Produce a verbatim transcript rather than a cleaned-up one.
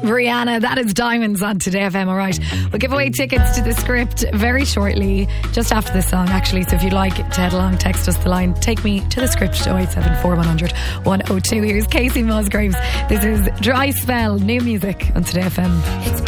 Rihanna, that is Diamonds on Today F M. Alright, we'll give away tickets to The Script very shortly, just after this song actually. So if you'd like to head along, text us the line Take Me to The Script oh eight seven four one hundred one oh two. Here's Casey Musgraves. This is Dry Spell, new music on Today F M. It's